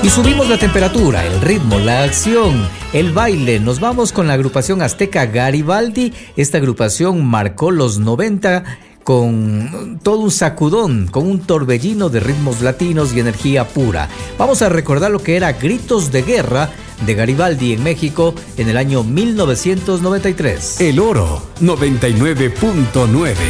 Y subimos la temperatura, el ritmo, la acción, el baile. Nos vamos con la agrupación azteca Garibaldi. Esta agrupación marcó los 90 con todo un sacudón, con un torbellino de ritmos latinos y energía pura. Vamos a recordar lo que era Gritos de Guerra de Garibaldi en México en el año 1993. El Oro 99.9.